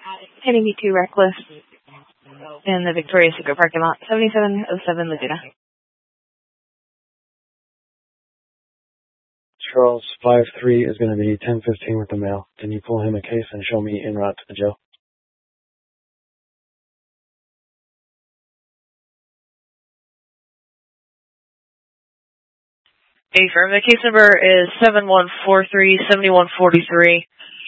Heading B2 Reckless in the Victoria's Secret parking lot, 7707 Laguna. Charles 5-3 is going to be 1015 with the mail. Can you pull him a case and show me en route to the jail? Affirm. The case number is 7143-7143.